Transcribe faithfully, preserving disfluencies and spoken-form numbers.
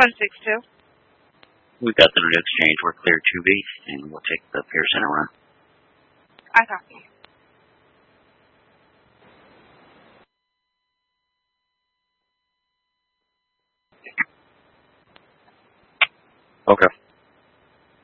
one six two. We've got the new exchange. We're clear two B, and we'll take the Pier Center run. I copy. Okay.